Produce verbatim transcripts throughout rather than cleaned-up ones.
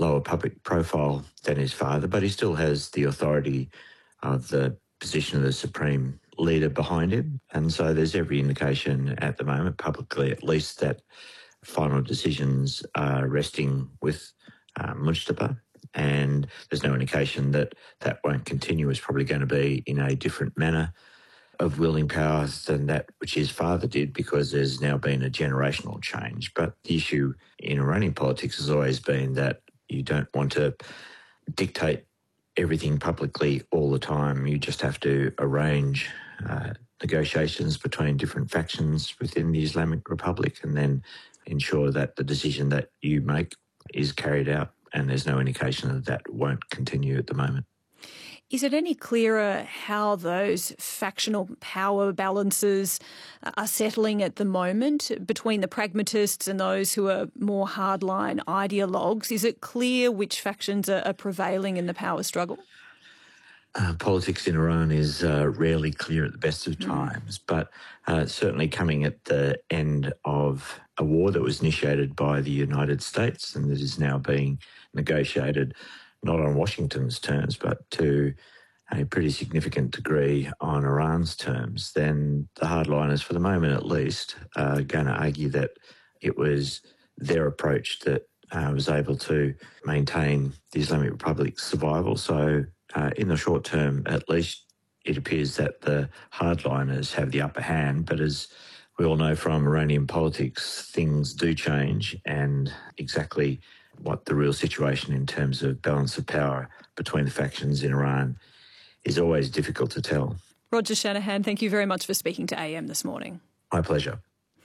lower public profile than his father, but he still has the authority of the position of the supreme leader behind him. And so there's every indication at the moment, publicly at least, that final decisions are resting with uh, Mustafa, and there's no indication that that won't continue. It's probably going to be in a different manner of wielding power than that which his father did, because there's now been a generational change. But the issue in Iranian politics has always been that you don't want to dictate everything publicly all the time. You just have to arrange uh, negotiations between different factions within the Islamic Republic and then ensure that the decision that you make is carried out, and there's no indication that that won't continue at the moment. Is it any clearer how those factional power balances are settling at the moment between the pragmatists and those who are more hardline ideologues? Is it clear which factions are prevailing in the power struggle? Uh, politics in Iran is uh, rarely clear at the best of times, mm. but uh, certainly coming at the end of a war that was initiated by the United States and that is now being negotiated not on Washington's terms, but to a pretty significant degree on Iran's terms, then the hardliners, for the moment at least, are going to argue that it was their approach that uh, was able to maintain the Islamic Republic's survival. So uh, in the short term, at least, it appears that the hardliners have the upper hand. But as we all know from Iranian politics, things do change, and exactly what the real situation in terms of balance of power between the factions in Iran is always difficult to tell. Roger Shanahan, thank you very much for speaking to A M this morning. My pleasure.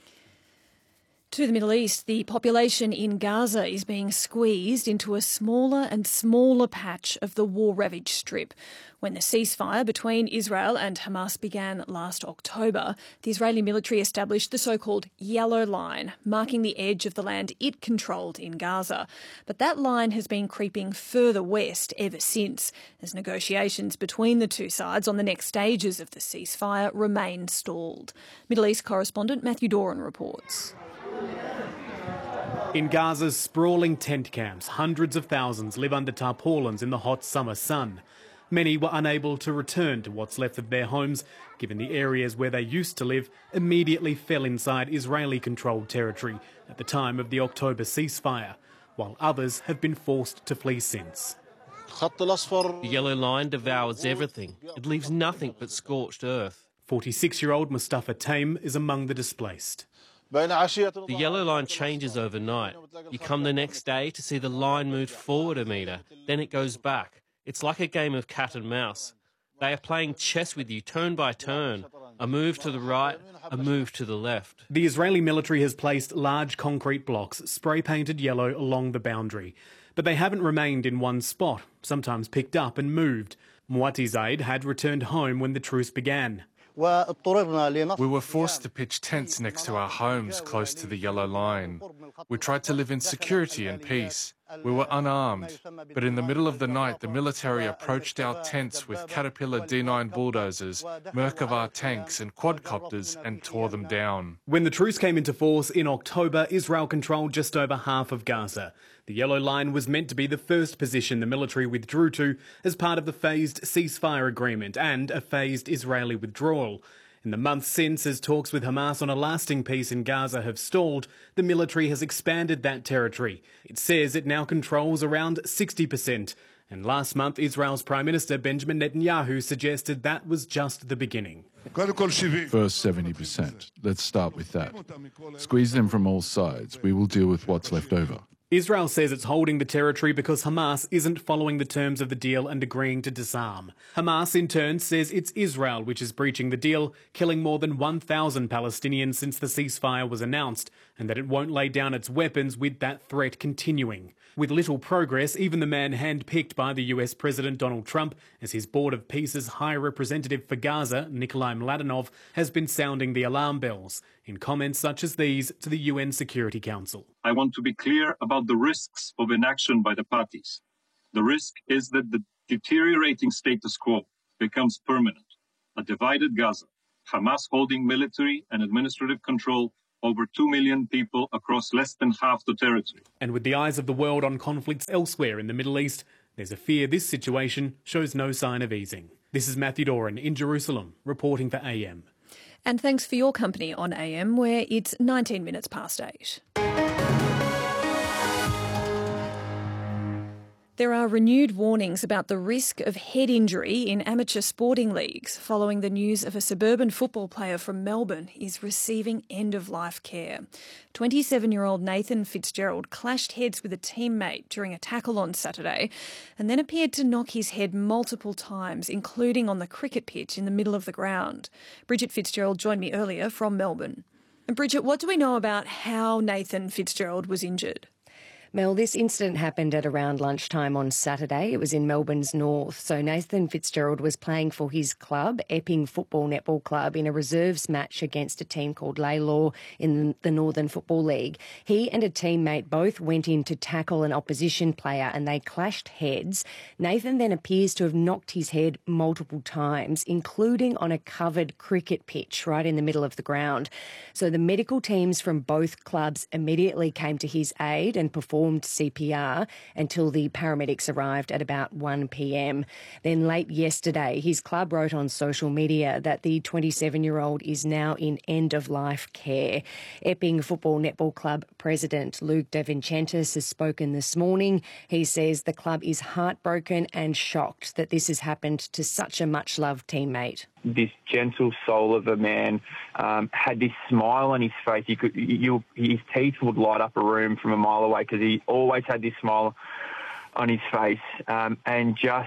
To the Middle East, the population in Gaza is being squeezed into a smaller and smaller patch of the war-ravaged strip. When the ceasefire between Israel and Hamas began last October, the Israeli military established the so-called Yellow Line, marking the edge of the land it controlled in Gaza. But that line has been creeping further west ever since, as negotiations between the two sides on the next stages of the ceasefire remain stalled. Middle East correspondent Matthew Doran reports. In Gaza's sprawling tent camps, hundreds of thousands live under tarpaulins in the hot summer sun. Many were unable to return to what's left of their homes, given the areas where they used to live immediately fell inside Israeli-controlled territory at the time of the October ceasefire, while others have been forced to flee since. The Yellow Line devours everything. It leaves nothing but scorched earth. forty-six-year-old Mustafa Taim is among the displaced. The Yellow Line changes overnight. You come the next day to see the line move forward a metre, then it goes back. It's like a game of cat and mouse. They are playing chess with you turn by turn. A move to the right, a move to the left. The Israeli military has placed large concrete blocks, spray-painted yellow, along the boundary. But they haven't remained in one spot, sometimes picked up and moved. Muati Zaid had returned home when the truce began. We were forced to pitch tents next to our homes close to the Yellow Line. We tried to live in security and peace. We were unarmed, but in the middle of the night the military approached our tents with Caterpillar D nine bulldozers, Merkava tanks and quadcopters and tore them down. When the truce came into force in October, Israel controlled just over half of Gaza. The Yellow Line was meant to be the first position the military withdrew to as part of the phased ceasefire agreement and a phased Israeli withdrawal. In the months since, as talks with Hamas on a lasting peace in Gaza have stalled, the military has expanded that territory. It says it now controls around sixty percent. And last month, Israel's Prime Minister Benjamin Netanyahu suggested that was just the beginning. First seventy percent. Let's start with that. Squeeze them from all sides. We will deal with what's left over. Israel says it's holding the territory because Hamas isn't following the terms of the deal and agreeing to disarm. Hamas, in turn, says it's Israel which is breaching the deal, killing more than one thousand Palestinians since the ceasefire was announced, and that it won't lay down its weapons with that threat continuing. With little progress, even the man handpicked by the U S President Donald Trump as his Board of Peace's High Representative for Gaza, Nikolai Mladenov, has been sounding the alarm bells in comments such as these to the U N Security Council. I want to be clear about the risks of inaction by the parties. The risk is that the deteriorating status quo becomes permanent. A divided Gaza, Hamas holding military and administrative control over two million people across less than half the territory. And with the eyes of the world on conflicts elsewhere in the Middle East, there's a fear this situation shows no sign of easing. This is Matthew Doran in Jerusalem, reporting for A M. And thanks for your company on A M, where it's nineteen minutes past eight. There are renewed warnings about the risk of head injury in amateur sporting leagues following the news of a suburban football player from Melbourne is receiving end-of-life care. twenty-seven-year-old Nathan Fitzgerald clashed heads with a teammate during a tackle on Saturday and then appeared to knock his head multiple times, including on the cricket pitch in the middle of the ground. Bridget Fitzgerald joined me earlier from Melbourne. And Bridget, what do we know about how Nathan Fitzgerald was injured? Mel, this incident happened at around lunchtime on Saturday. It was in Melbourne's north. So Nathan Fitzgerald was playing for his club, Epping Football Netball Club, in a reserves match against a team called Laylaw in the Northern Football League. He and a teammate both went in to tackle an opposition player and they clashed heads. Nathan then appears to have knocked his head multiple times, including on a covered cricket pitch right in the middle of the ground. So the medical teams from both clubs immediately came to his aid and performed C P R until the paramedics arrived at about one p m. Then late yesterday, his club wrote on social media that the twenty-seven-year-old is now in end-of-life care. Epping Football Netball Club President Luke De Vincentis has spoken this morning. He says the club is heartbroken and shocked that this has happened to such a much-loved teammate. This gentle soul of a man um, had this smile on his face. You could, you, his teeth would light up a room from a mile away because he always had this smile on his face um, and just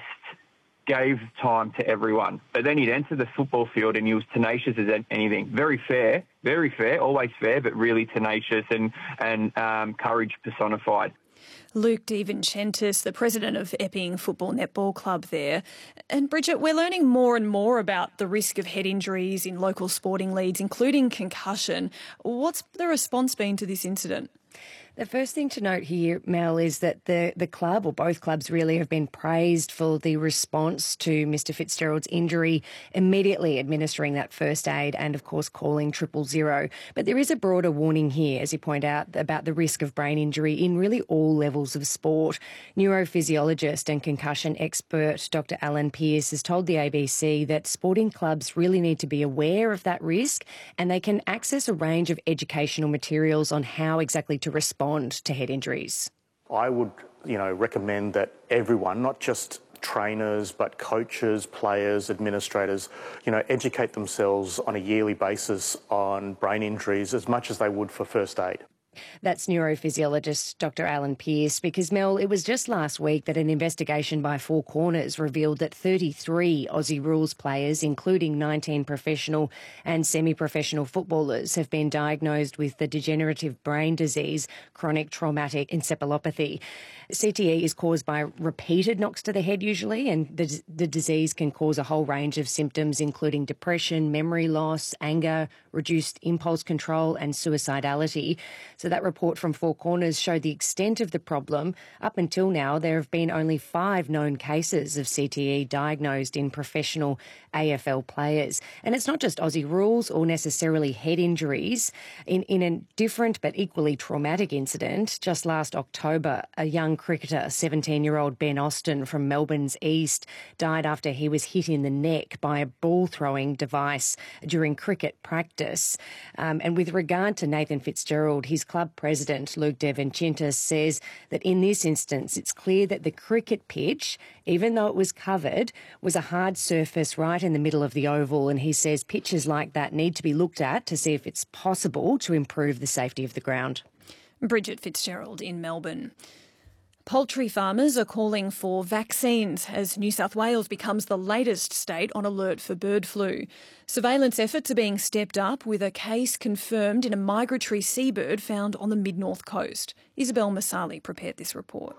gave time to everyone. But then he'd enter the football field and he was tenacious as anything. Very fair, very fair, always fair, but really tenacious and, and um, courage personified. Luke De Vincentis, the president of Epping Football Netball Club there. And Bridget, we're learning more and more about the risk of head injuries in local sporting leagues, including concussion. What's the response been to this incident? The first thing to note here, Mel, is that the, the club, or both clubs really, have been praised for the response to Mister Fitzgerald's injury, immediately administering that first aid and, of course, calling triple zero. But there is a broader warning here, as you point out, about the risk of brain injury in really all levels of sport. Neurophysiologist and concussion expert Doctor Alan Pearce has told the A B C that sporting clubs really need to be aware of that risk and they can access a range of educational materials on how exactly to respond to head injuries. I would, you know, recommend that everyone, not just trainers, but coaches, players, administrators, you know, educate themselves on a yearly basis on brain injuries as much as they would for first aid. That's neurophysiologist Doctor Alan Pearce, because, Mel, it was just last week that an investigation by Four Corners revealed that thirty-three Aussie Rules players, including nineteen professional and semi-professional footballers, have been diagnosed with the degenerative brain disease, chronic traumatic encephalopathy. C T E is caused by repeated knocks to the head usually, and the, the disease can cause a whole range of symptoms, including depression, memory loss, anger, reduced impulse control and suicidality. So that report from Four Corners showed the extent of the problem. Up until now, there have been only five known cases of C T E diagnosed in professional A F L players. And it's not just Aussie Rules or necessarily head injuries. In, in a different but equally traumatic incident, just last October, a young cricketer, seventeen-year-old Ben Austin from Melbourne's East, died after he was hit in the neck by a ball-throwing device during cricket practice. Um, and with regard to Nathan Fitzgerald, his club president, Luke De Vincentis, says that in this instance, it's clear that the cricket pitch, even though it was covered, was a hard surface right in the middle of the oval. And he says pitches like that need to be looked at to see if it's possible to improve the safety of the ground. Bridget Fitzgerald in Melbourne. Poultry farmers are calling for vaccines as New South Wales becomes the latest state on alert for bird flu. Surveillance efforts are being stepped up with a case confirmed in a migratory seabird found on the mid-north coast. Isabel Masali prepared this report.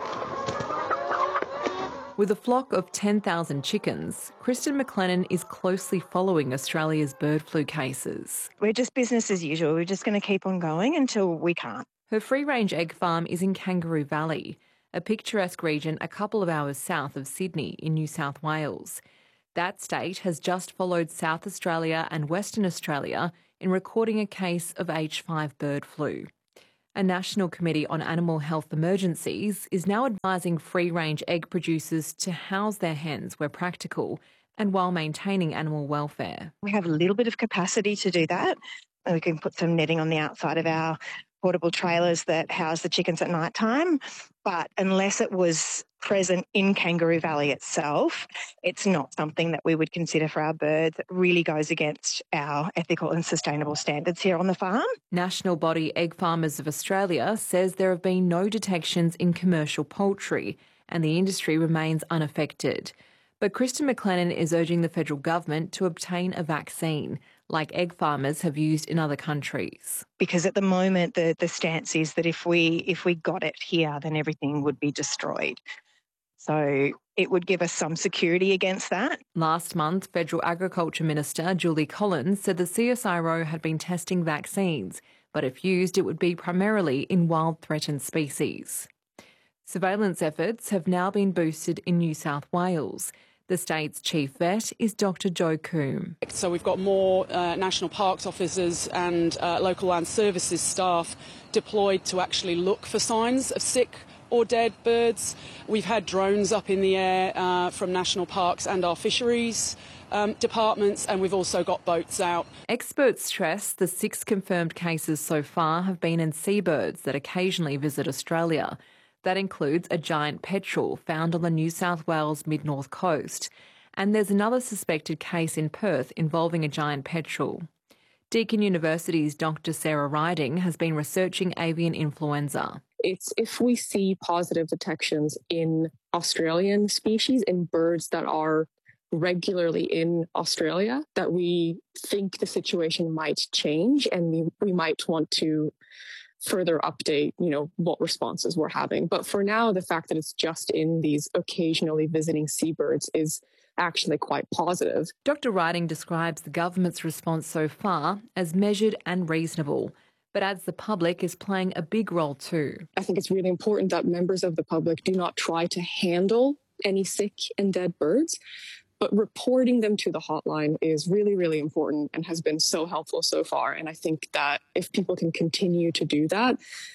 With a flock of ten thousand chickens, Kristen McLennan is closely following Australia's bird flu cases. We're just business as usual. We're just going to keep on going until we can't. Her free-range egg farm is in Kangaroo Valley, a picturesque region a couple of hours south of Sydney in New South Wales. That state has just followed South Australia and Western Australia in recording a case of H five bird flu. A National Committee on Animal Health Emergencies is now advising free-range egg producers to house their hens where practical and while maintaining animal welfare. We have a little bit of capacity to do that. We can put some netting on the outside of our portable trailers that house the chickens at night time. But unless it was present in Kangaroo Valley itself, it's not something that we would consider for our birds. It really goes against our ethical and sustainable standards here on the farm. National body Egg Farmers of Australia says there have been no detections in commercial poultry and the industry remains unaffected. But Kristen McLennan is urging the federal government to obtain a vaccine, like egg farmers have used in other countries. Because at the moment, the, the stance is that if we if we got it here, then everything would be destroyed. So it would give us some security against that. Last month, Federal Agriculture Minister Julie Collins said the C S I R O had been testing vaccines, but if used, it would be primarily in wild threatened species. Surveillance efforts have now been boosted in New South Wales. The state's chief vet is Doctor Joe Coombe. So we've got more uh, National Parks officers and uh, local land services staff deployed to actually look for signs of sick or dead birds. We've had drones up in the air uh, from National Parks and our fisheries um, departments, and we've also got boats out. Experts stress the six confirmed cases so far have been in seabirds that occasionally visit Australia. That includes a giant petrel found on the New South Wales mid-north coast. And there's another suspected case in Perth involving a giant petrel. Deakin University's Doctor Sarah Riding has been researching avian influenza. It's if we see positive detections in Australian species, in birds that are regularly in Australia, that we think the situation might change and we, we might want to further update, you know, what responses we're having. But for now, the fact that it's just in these occasionally visiting seabirds is actually quite positive. Doctor Riding describes the government's response so far as measured and reasonable, but adds the public is playing a big role too. I think it's really important that members of the public do not try to handle any sick and dead birds, but reporting them to the hotline is really, really important and has been so helpful so far. And I think that if people can continue to do that,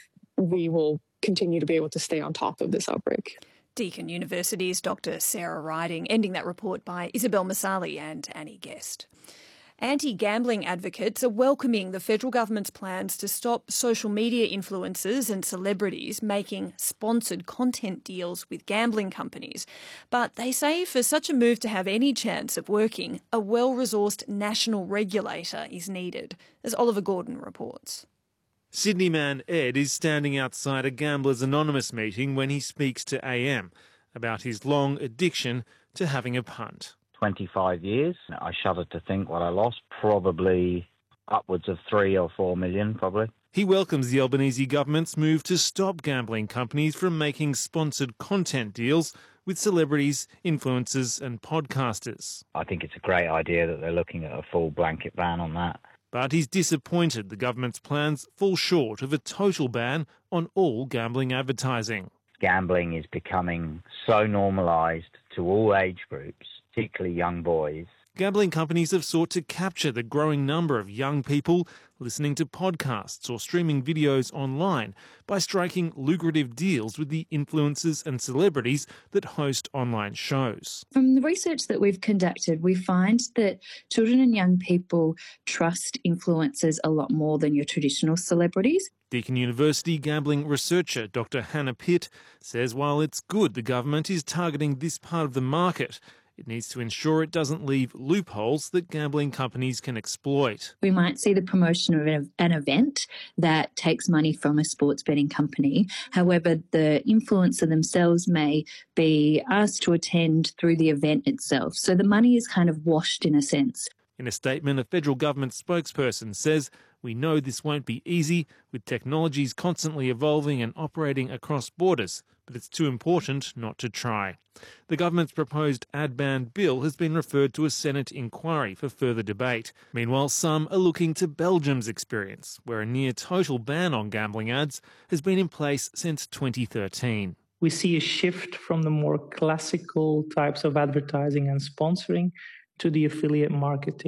we will continue to be able to stay on top of this outbreak. Deakin University's Doctor Sarah Riding, ending that report by Isabel Masali and Annie Guest. Anti-gambling advocates are welcoming the federal government's plans to stop social media influencers and celebrities making sponsored content deals with gambling companies. But they say for such a move to have any chance of working, a well-resourced national regulator is needed, as Oliver Gordon reports. Sydney man Ed is standing outside a Gamblers Anonymous meeting when he speaks to A M about his long addiction to having a punt. twenty-five years. I shudder to think what I lost, probably upwards of three or four million, probably. He welcomes the Albanese government's move to stop gambling companies from making sponsored content deals with celebrities, influencers and podcasters. I think it's a great idea that they're looking at a full blanket ban on that. But he's disappointed the government's plans fall short of a total ban on all gambling advertising. Gambling is becoming so normalised to all age groups, particularly young boys. Gambling companies have sought to capture the growing number of young people listening to podcasts or streaming videos online by striking lucrative deals with the influencers and celebrities that host online shows. From the research that we've conducted, we find that children and young people trust influencers a lot more than your traditional celebrities. Deakin University gambling researcher Doctor Hannah Pitt says while it's good the government is targeting this part of the market, it needs to ensure it doesn't leave loopholes that gambling companies can exploit. We might see the promotion of an event that takes money from a sports betting company. However, the influencer themselves may be asked to attend through the event itself. So the money is kind of washed in a sense. In a statement, a federal government spokesperson says, "We know this won't be easy, with technologies constantly evolving and operating across borders, but it's too important not to try." The government's proposed ad ban bill has been referred to a Senate inquiry for further debate. Meanwhile, some are looking to Belgium's experience, where a near-total ban on gambling ads has been in place since twenty thirteen. We see a shift from the more classical types of advertising and sponsoring to the affiliate marketing.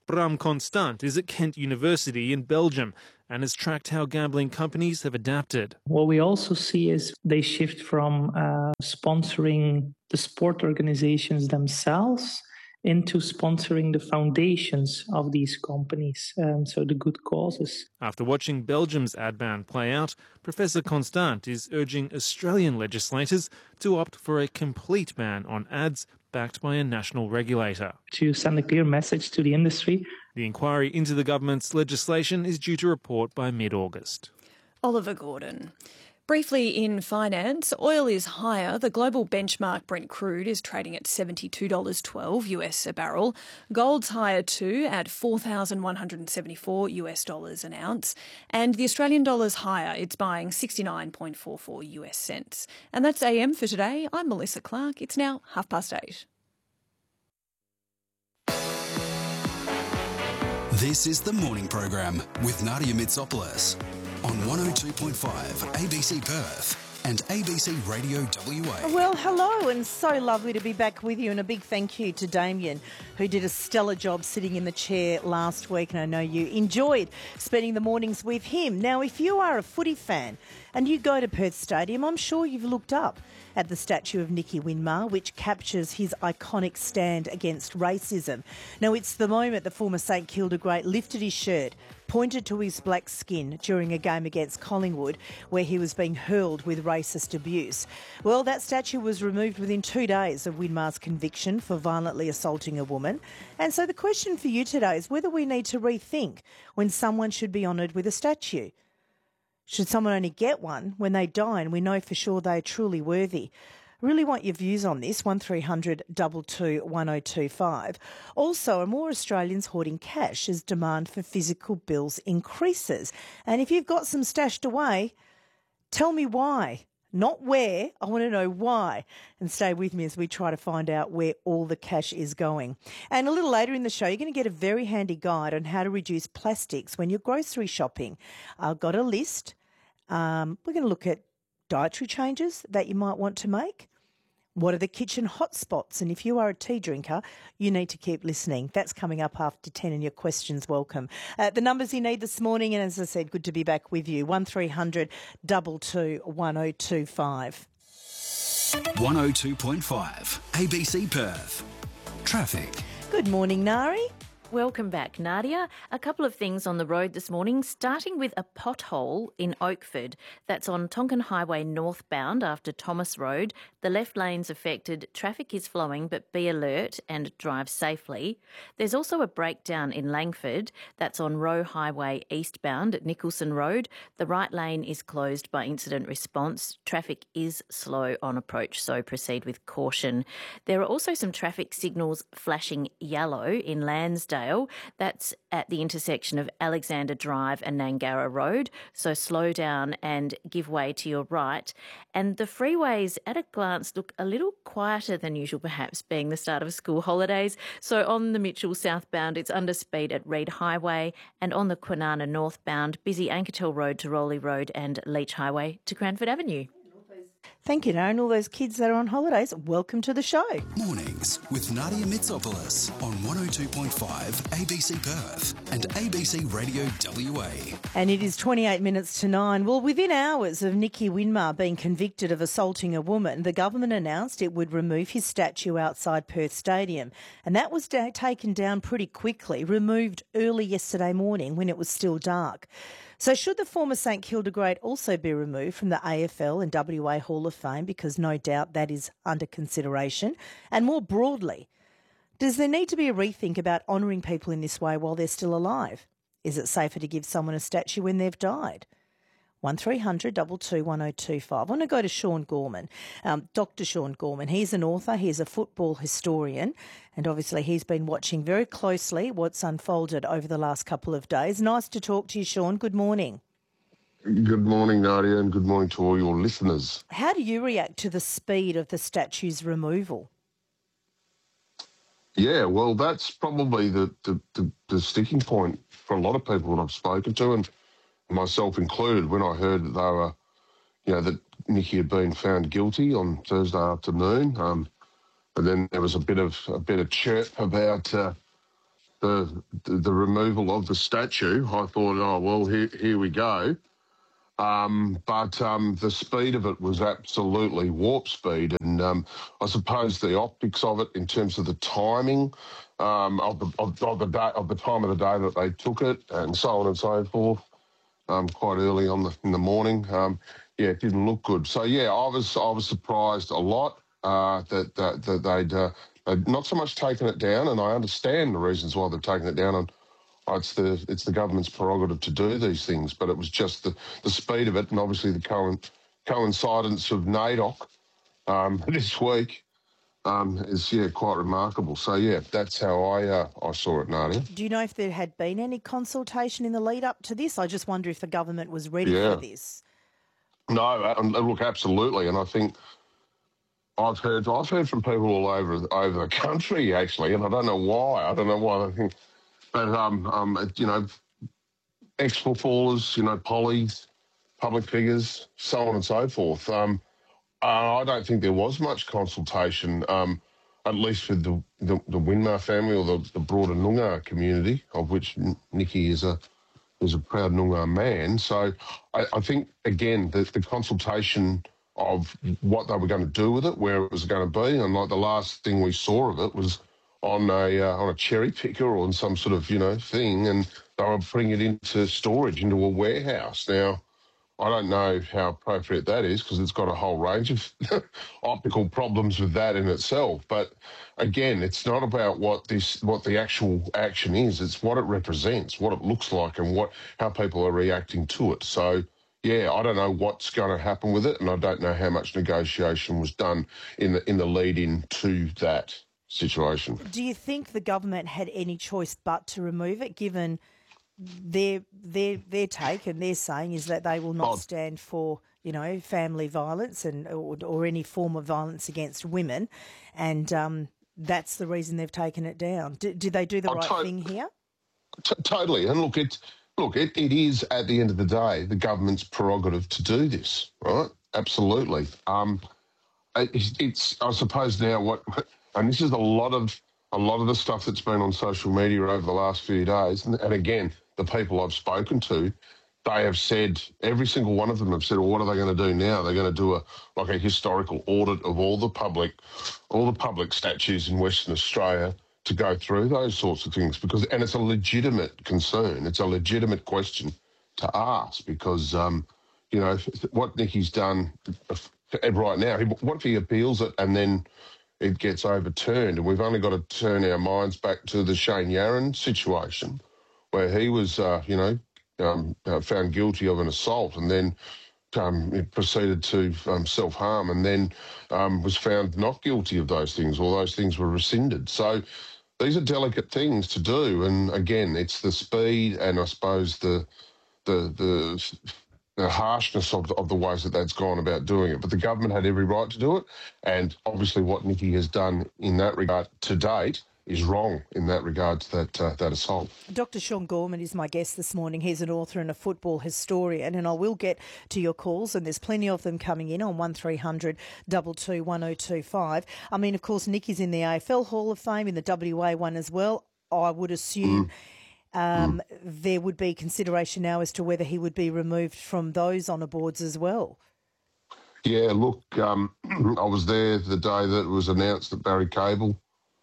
Bram Constant is at Kent University in Belgium and has tracked how gambling companies have adapted. What we also see is they shift from uh, sponsoring the sport organizations themselves into sponsoring the foundations of these companies, um, so the good causes. After watching Belgium's ad ban play out, Professor Constant is urging Australian legislators to opt for a complete ban on ads backed by a national regulator. To send a clear message to the industry. The inquiry into the government's legislation is due to report by mid-August. Oliver Gordon. Briefly in finance, oil is higher. The global benchmark Brent crude is trading at seventy-two dollars twelve US a barrel. Gold's higher too at four thousand one hundred seventy-four US dollars an ounce. And the Australian dollar's higher. It's buying sixty-nine point four four US cents. And that's A M for today. I'm Melissa Clark. It's now half past eight. This is the morning program with Nadia Mitsopoulos on one oh two point five A B C Perth and A B C Radio W A. Well, hello, and so lovely to be back with you, and a big thank you to Damien, who did a stellar job sitting in the chair last week, and I know you enjoyed spending the mornings with him. Now, if you are a footy fan and you go to Perth Stadium, I'm sure you've looked up at the statue of Nicky Winmar, which captures his iconic stand against racism. Now, it's the moment the former St Kilda great lifted his shirt, pointed to his black skin during a game against Collingwood where he was being hurled with racist abuse. Well, that statue was removed within two days of Winmar's conviction for violently assaulting a woman. And so the question for you today is whether we need to rethink when someone should be honoured with a statue. Should someone only get one when they die and we know for sure they are truly worthy? I really want your views on this, one three hundred two two one oh two five. Also, are more Australians hoarding cash as demand for physical bills increases? And if you've got some stashed away, tell me why. Not where, I want to know why. And stay with me as we try to find out where all the cash is going. And a little later in the show, you're going to get a very handy guide on how to reduce plastics when you're grocery shopping. I've got a list. Um, we're going to look at dietary changes that you might want to make. What are the kitchen hotspots? And if you are a tea drinker, you need to keep listening. That's coming up after ten and your questions welcome. Uh, the numbers you need this morning, and as I said, good to be back with you, one three hundred two two one oh two five. one oh two point five A B C Perth. Traffic. Good morning, Nari. Welcome back, Nadia. A couple of things on the road this morning, starting with a pothole in Oakford. That's on Tonkin Highway northbound after Thomas Road. The left lane's affected. Traffic is flowing, but be alert and drive safely. There's also a breakdown in Langford. That's on Roe Highway eastbound at Nicholson Road. The right lane is closed by incident response. Traffic is slow on approach, so proceed with caution. There are also some traffic signals flashing yellow in Lansdale. That's at the intersection of Alexander Drive and Nangara Road. So slow down and give way to your right. And the freeways at a glance look a little quieter than usual, perhaps being the start of school holidays. So on the Mitchell southbound, it's under speed at Reid Highway, and on the Kwinana northbound, busy Anketel Road to Rowley Road and Leach Highway to Cranford Avenue. Thank you, Darren. All those kids that are on holidays, welcome to the show. Mornings with Nadia Mitsopoulos on one oh two point five A B C Perth and A B C Radio W A. And it is twenty-eight minutes to nine. Well, within hours of Nicky Winmar being convicted of assaulting a woman, the government announced it would remove his statue outside Perth Stadium. And that was da- taken down pretty quickly, removed early yesterday morning when it was still dark. So should the former St Kilda great also be removed from the A F L and W A Hall of Fame, because no doubt that is under consideration? And more broadly, does there need to be a rethink about honouring people in this way while they're still alive? Is it safer to give someone a statue when they've died? one three hundred two two one oh two five. I want to go to Sean Gorman, um, Doctor Sean Gorman. He's an author, he's a football historian, and obviously he's been watching very closely what's unfolded over the last couple of days. Nice to talk to you, Sean. Good morning. Good morning, Nadia, and good morning to all your listeners. How do you react to the speed of the statue's removal? Yeah, well, that's probably the, the, the, the sticking point for a lot of people that I've spoken to, and myself included, when I heard that they were, you know, that Nicky had been found guilty on Thursday afternoon. Um, but then there was a bit of a bit of chirp about, uh, the, the the removal of the statue, I thought, oh, well, here, here we go. Um, but um, the speed of it was absolutely warp speed. And um, I suppose the optics of it in terms of the timing um, of, the, of, of, the day, of the time of the day that they took it and so on and so forth, um, quite early on the, in the morning, um, yeah, it didn't look good. So, yeah, I was I was surprised a lot uh, that, that, that they'd, uh, they'd not so much taken it down, and I understand the reasons why they're taking it down. And It's the it's the government's prerogative to do these things, but it was just the, the speed of it, and obviously the co- coincidence of NAIDOC um, this week um, is yeah quite remarkable. So yeah, that's how I uh, I saw it, Nadia. Do you know if there had been any consultation in the lead up to this? I just wonder if the government was ready yeah. for this. No, uh, look, absolutely, and I think I've heard I've heard from people all over over the country actually, and I don't know why. I don't know why I think. But, um, um, you know, ex-footballers, you know, pollies, public figures, so on and so forth. Um, uh, I don't think there was much consultation, um, at least with the, the, the Winmar family or the, the broader Noongar community, of which Nicky is a is a proud Noongar man. So I, I think, again, the, the consultation of what they were going to do with it, where it was going to be, and like the last thing we saw of it was on a uh, on a cherry picker or on some sort of, you know, thing, and they were putting it into storage, into a warehouse. Now, I don't know how appropriate that is because it's got a whole range of optical problems with that in itself. But again, it's not about what this what the actual action is. It's what it represents, what it looks like, and what how people are reacting to it. So, yeah, I don't know what's going to happen with it, and I don't know how much negotiation was done in the in the lead in to that situation. Do you think the government had any choice but to remove it, given their their their take and their saying is that they will not oh. stand for, you know, family violence and or, or any form of violence against women, and um, that's the reason they've taken it down? Did, did they do the oh, right to- thing here? T- totally. And look, it's look, it, it is at the end of the day the government's prerogative to do this, right? Absolutely. Um, it, it's I suppose now what. And this is a lot of a lot of the stuff that's been on social media over the last few days. And, and again, the people I've spoken to, they have said, every single one of them have said, well, what are they going to do now? They're going to do a like a historical audit of all the public, all the public statues in Western Australia to go through those sorts of things, because and it's a legitimate concern. It's a legitimate question to ask because, um, you know, what Nicky's done right now, what if he appeals it and then it gets overturned? And we've only got to turn our minds back to the Shane Yarran situation where he was, uh, you know, um, uh, found guilty of an assault and then um, it proceeded to um, self-harm and then um, was found not guilty of those things, or those things were rescinded. So these are delicate things to do. And again, it's the speed and I suppose the the the, the harshness of the, of the ways that that's gone about doing it. But the government had every right to do it. And obviously what Nicky has done in that regard to date is wrong in that regard to that, uh, that assault. Doctor Sean Gorman is my guest this morning. He's an author and a football historian, and I will get to your calls, and there's plenty of them coming in on one three hundred two two one oh two five. I mean, of course, Nicky's in the A F L Hall of Fame, in the W A one as well. I would assume mm. Um, mm. there would be consideration now as to whether he would be removed from those honour boards as well. Yeah, look, um, I was there the day that it was announced that Barry Cable,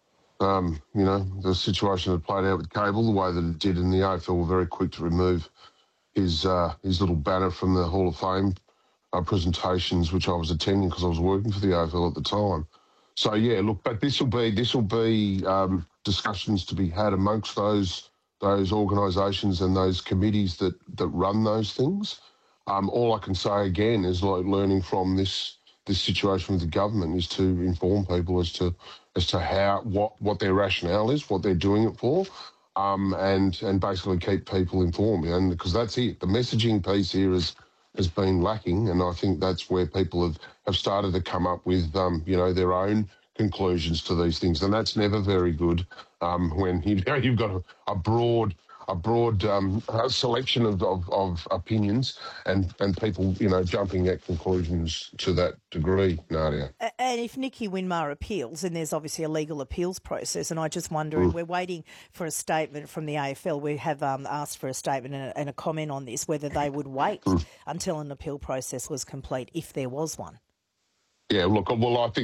Um, you know, the situation had played out with Cable the way that it did, in the A F L were very quick to remove his uh, his little banner from the Hall of Fame uh, presentations, which I was attending because I was working for the A F L at the time. So yeah, look, but this will be this will be um, discussions to be had amongst those those organisations and those committees that that run those things. Um, all I can say again is, like, learning from this this situation with the government is to inform people as to as to how what, what their rationale is, what they're doing it for, um, and and basically keep people informed. And because that's it, the messaging piece here is has been lacking, and I think that's where people have, have started to come up with um, you know their own conclusions to these things, and that's never very good um, when you know, you've got a, a broad a broad um, uh, selection of, of, of opinions and, and people, you know, jumping at conclusions to that degree, Nadia. And if Nicky Winmar appeals, and there's obviously a legal appeals process, and I just wonder, and Mm. we're waiting for a statement from the A F L. We have um, asked for a statement and a, and a comment on this, whether they would wait Mm. until an appeal process was complete, if there was one. Yeah, look, well, I think